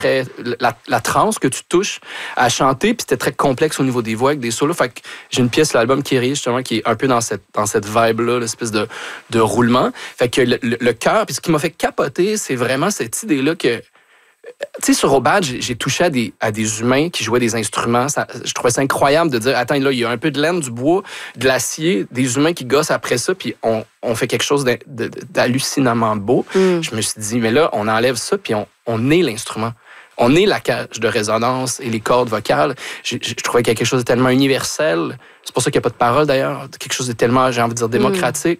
la transe que tu touches à chanter, puis c'était très complexe au niveau des voix avec des solos. Fait que j'ai une pièce, l'album Kyrie, justement, qui est un peu dans cette vibe-là, l'espèce de roulement. Fait que le chœur, puis ce qui m'a fait capoter, c'est vraiment cette idée-là que, tu sais, sur Obad, j'ai touché à des humains qui jouaient des instruments. Je trouvais ça incroyable de dire, attends, là, il y a un peu de laine, du bois, de l'acier, des humains qui gossent après ça, puis on fait quelque chose d'hallucinamment beau. Je me suis dit, mais là, on enlève ça, puis on est l'instrument. On est la cage de résonance et les cordes vocales. Je trouvais quelque chose de tellement universel. C'est pour ça qu'il n'y a pas de parole, d'ailleurs. Quelque chose de tellement, j'ai envie de dire, démocratique,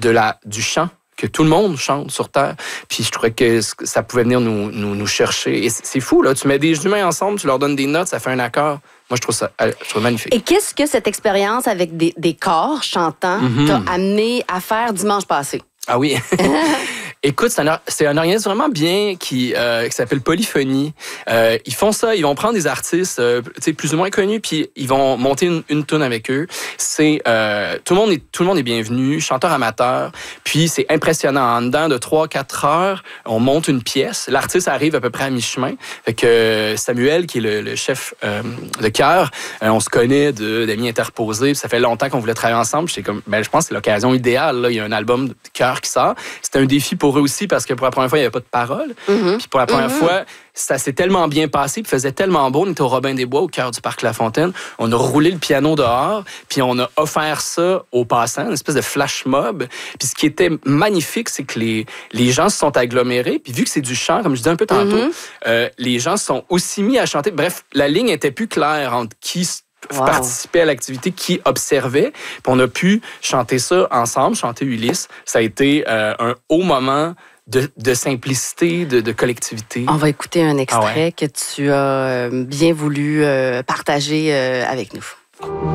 du chant, que tout le monde chante sur Terre. Puis je trouvais que ça pouvait venir nous chercher. Et c'est fou, là. Tu mets des humains ensemble, tu leur donnes des notes, ça fait un accord. Moi, je trouve ça magnifique. Et qu'est-ce que cette expérience avec des corps chantants t'a amené à faire dimanche passé? Ah oui. Écoute, c'est un organisme vraiment bien qui s'appelle Polyphonie. Ils font ça, ils vont prendre des artistes plus ou moins connus, puis ils vont monter une toune avec eux. C'est tout le monde est bienvenu, chanteur amateur. Puis c'est impressionnant. En dedans de 3-4 heures, on monte une pièce. L'artiste arrive à peu près à mi-chemin. Fait que Samuel, qui est le chef de chœur, on se connaît d'amis interposés. Ça fait longtemps qu'on voulait travailler ensemble. Je pense que c'est l'occasion idéale. Là. Il y a un album de chœur qui sort. C'était un défi pour eux aussi parce que pour la première fois, il n'y avait pas de parole. Puis pour la première fois, ça s'est tellement bien passé, puis faisait tellement beau. On était au Robin-des-Bois, au cœur du parc La Fontaine. On a roulé le piano dehors, puis on a offert ça aux passants, une espèce de flash mob. Puis ce qui était magnifique, c'est que les gens se sont agglomérés. Puis vu que c'est du chant, comme je disais un peu tantôt, les gens se sont aussi mis à chanter. Bref, la ligne était plus claire entre qui participait à l'activité, qui observait. Puis on a pu chanter ça ensemble, chanter Ulysse. Ça a été un haut moment de simplicité, de collectivité. On va écouter un extrait que tu as bien voulu partager avec nous.